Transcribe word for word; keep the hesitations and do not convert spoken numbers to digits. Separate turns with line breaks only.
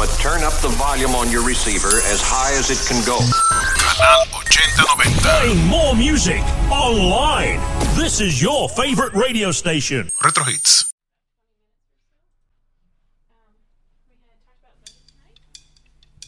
but turn up the volume on your receiver as high as it can go.
Canal ochenta noventa.
Playing more music online. This is your favorite radio station.
Retro Hits.